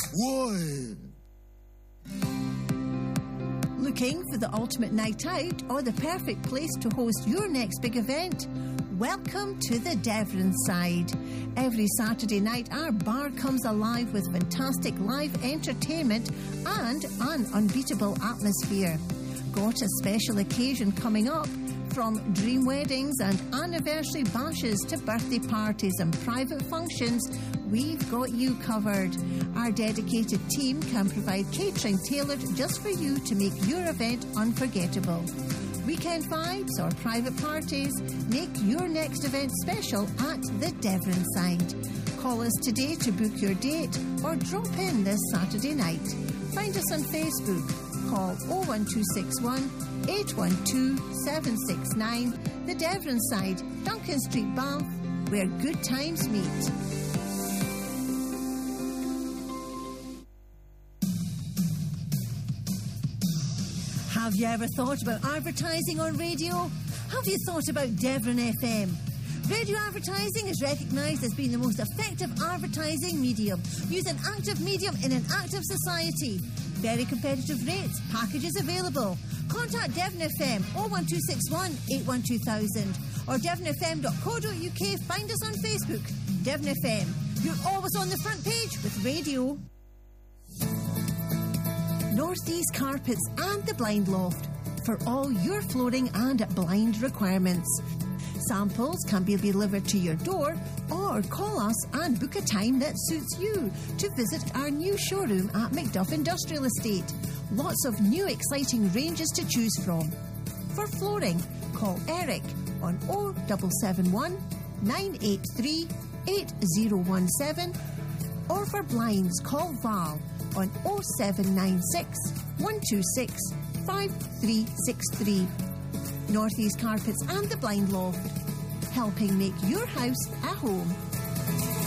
Why? Looking for the ultimate night out or the perfect place to host your next big event? Welcome to the Devon Side. Every Saturday night, our bar comes alive with fantastic live entertainment and an unbeatable atmosphere. Got a special occasion coming up? From dream weddings and anniversary bashes to birthday parties and private functions, we've got you covered. Our dedicated team can provide catering tailored just for you to make your event unforgettable. Weekend vibes or private parties, make your next event special at the Devon Side. Call us today to book your date or drop in this Saturday night. Find us on Facebook. Call 01261 812 769. The Devon Side, Duncan Street, Bath, where good times meet. Have you ever thought about advertising on radio? Have you thought about Devon FM? Radio advertising is recognised as being the most effective advertising medium. Use an active medium in an active society. Very competitive rates, packages available. Contact Devon FM 01261 812,000 or devonfm.co.uk. Find us on Facebook. Devon FM. You're always on the front page with radio. Northeast Carpets and the Blind Loft for all your flooring and blind requirements. Samples can be delivered to your door or call us and book a time that suits you to visit our new showroom at Macduff Industrial Estate. Lots of new exciting ranges to choose from. For flooring, call Eric on 0771 983 8017 or for blinds, call Val on 0796 126 5363. Northeast Carpets and the Blind Loft, helping make your house a home.